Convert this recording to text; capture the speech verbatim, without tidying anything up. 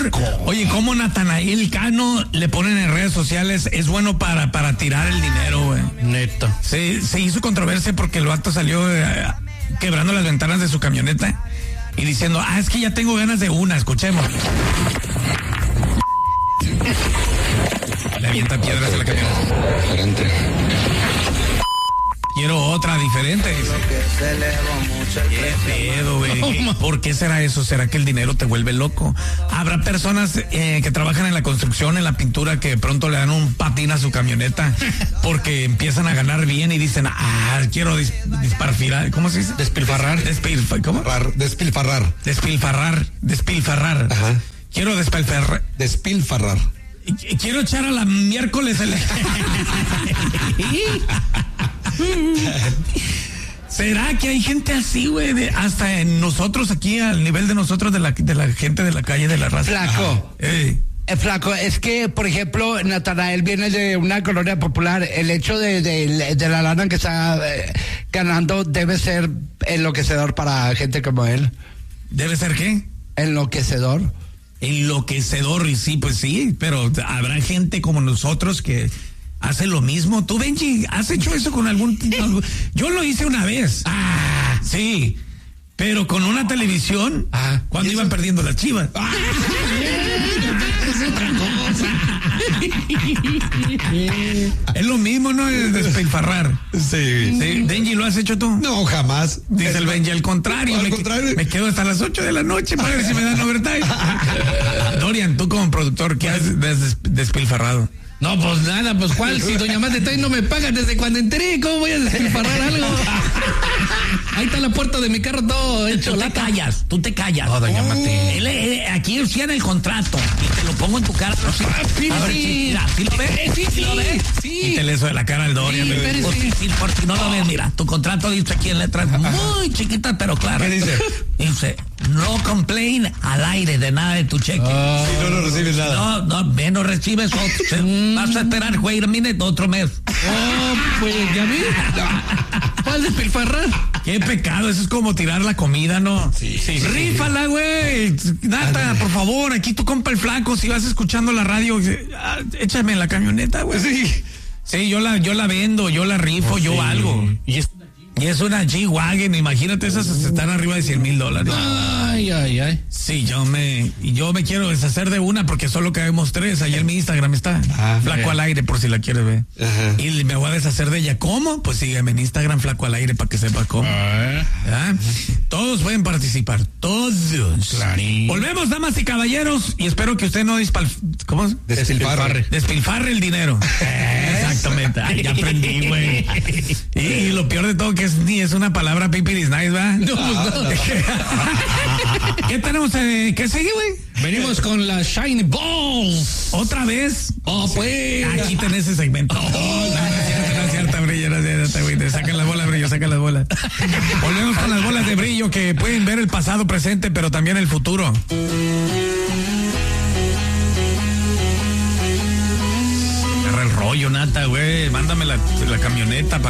Oye, ¿cómo Natanael Cano le ponen en redes sociales? Es bueno para, para tirar el dinero, güey. Neta. Se, se hizo controversia porque el vato salió eh, quebrando las ventanas de su camioneta y diciendo, ah, es que ya tengo ganas de una, escuchemos. Le avienta piedras a la camioneta. Diferente. Quiero otra diferente. Dice. Qué pedo, güey. No, ¿Por qué será eso? ¿Será que el dinero te vuelve loco? Habrá personas eh, que trabajan en la construcción, en la pintura, que de pronto le dan un patín a su camioneta porque empiezan a ganar bien y dicen, ah, quiero dis disparfirar. ¿Cómo se dice? Despilfarrar. Despilfa ¿Cómo? Despilfarrar. Despilfarrar. Despilfarrar. Ajá. Quiero despilfarrar. Despilfarrar. Quiero echar a la miércoles el... ¿Será que hay gente así, güey? Hasta en nosotros aquí, al nivel de nosotros, de la, de la gente de la calle, de la raza. Flaco. Eh. Eh, flaco, es que, por ejemplo, Natanael viene de una colonia popular. El hecho de, de, de la lana que está eh, ganando debe ser enloquecedor para gente como él. ¿Debe ser qué? Enloquecedor. Enloquecedor, y sí, pues sí, pero habrá gente como nosotros que hace lo mismo. Tú, Benji, ¿has hecho eso con algún... algún... Yo lo hice una vez. Ah, sí, pero con una televisión, ah, cuando iban perdiendo las Chivas. Ah, es otra cosa. Es lo mismo, ¿no? Es despilfarrar. Sí. Sí. Benji, ¿lo has hecho tú? No, jamás. Dice el Benji, al contrario. Al me, contrario. me quedo hasta las ocho de la noche para ver si me dan overtime. Dorian, tú como productor, ¿qué has des despilfarrado? No, pues nada, pues ¿cuál? Si Doña Más Detalle no me pagan desde cuando entré, ¿cómo voy a despilfarrar algo? Ahí está la puerta de mi carro todo hecho Tú lata. te callas, tú te callas. No, doña Mate. Él, él, aquí decían el contrato y te lo pongo en tu cara. No, sí. sí, A ver, sí. sí, mira, ¿sí lo ves? Sí, sí, lo ves? sí. Quítale eso de la cara al Dorian. Sí, espérese. Por si, por si no lo ves, mira, tu contrato dice aquí en letras muy chiquitas, pero claras. ¿Qué dice? Dice, no complain al aire de nada de tu cheque. Oh. Si no, no recibes nada. No, no, menos recibes otro. Vas a esperar, güey, mire, otro mes. Oh, pues ya vi. ¿Cuál despilfarrar? Qué pecado, eso es como tirar la comida, ¿no? Sí, sí, sí. Rífala, güey. Nata, por favor, aquí tu compa el flaco, si vas escuchando la radio, ah, échame en la camioneta, güey. Sí. Sí, yo la, yo la vendo, yo la rifo, Oh, yo sí. algo. Y es... Y es una G-Wagon, imagínate, esas están arriba de cien mil dólares. Ay, ay, ay. Sí, yo me, y yo me quiero deshacer de una porque solo caemos tres. Ahí en mi Instagram está. Ah, Flaco bien. al aire, por si la quieres ver. Ajá. Y me voy a deshacer de ella. ¿Cómo? Pues sígueme en Instagram, Flaco al aire, para que sepa cómo. Ah, ¿Ah? Todos pueden participar. Todos. Clarito. Volvemos, damas y caballeros, y espero que usted no dispal... ¿Cómo? Despilfarre. Despilfarre el dinero. Exactamente. Ay, ya aprendí, güey. Y, y lo peor de todo que es ni es una palabra pipi is nice, ¿va? No, pues no. ¿Qué tenemos? Eh, ¿Qué sigue, güey? Venimos con las Shiny Balls. ¿Otra vez? Oh, pues. Aquí tenés ese segmento. No, no es cierto, no es cierto, brillo, no es cierto, güey. Te sacan las bolas, brillo, sacan las bolas. Volvemos con las bolas de brillo que pueden ver el pasado, presente, pero también el futuro. Agarra el rollo, Nata, güey. Mándame la, la camioneta para